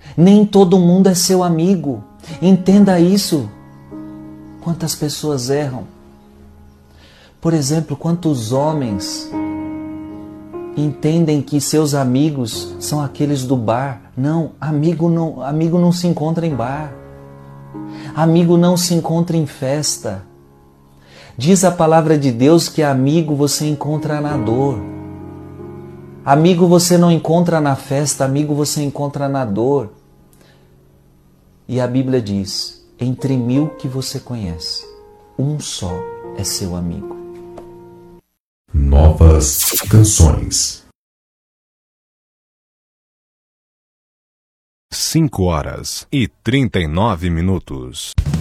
Nem todo mundo é seu amigo. Entenda isso. Quantas pessoas erram. Por exemplo, quantos homens entendem que seus amigos são aqueles do bar. Não, amigo não se encontra em bar. Amigo não se encontra em festa. Diz a palavra de Deus que amigo você encontra na dor. Amigo você não encontra na festa, amigo você encontra na dor. E a Bíblia diz, entre 1000 que você conhece, um só é seu amigo. Novas canções. 5 horas e 39 minutos.